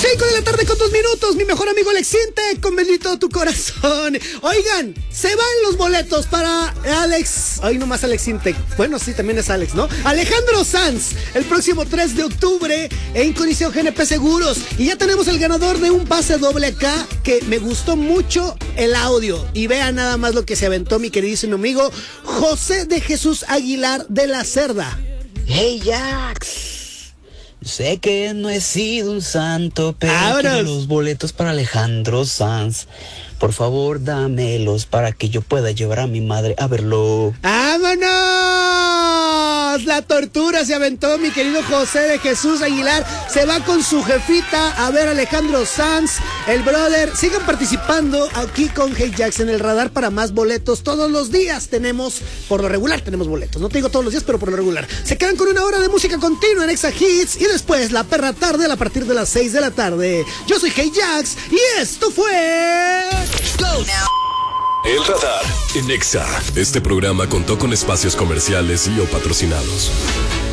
5 de la tarde con 2 minutos, mi mejor amigo Alex Intec, con Bendito tu corazón. Oigan, se van los boletos para Alex, hoy nomás Alex Intec, bueno sí, también es Alex, ¿no? Alejandro Sanz, el próximo 3 de octubre en Coliseo GNP Seguros. Y ya tenemos el ganador de un pase doble acá, que me gustó mucho el audio. Y vean nada más lo que se aventó mi queridísimo amigo José de Jesús Aguilar de la Cerda. Hey Jax, sé que no he sido un santo, pero quiero los boletos para Alejandro Sanz. Por favor, dámelos para que yo pueda llevar a mi madre a verlo. ¡Vámonos! La tortura se aventó mi querido José de Jesús Aguilar. Se va con su jefita a ver a Alejandro Sanz, el brother. Sigan participando aquí con Hey Jax en el radar para más boletos. Todos los días tenemos, por lo regular tenemos boletos. No te digo todos los días, pero por lo regular. Se quedan con una hora de música continua en Exa Hits y después la perra tarde a partir de las 6 de la tarde. Yo soy Hey Jax y esto fue... El radar en Exa. Este programa contó con espacios comerciales y o patrocinados.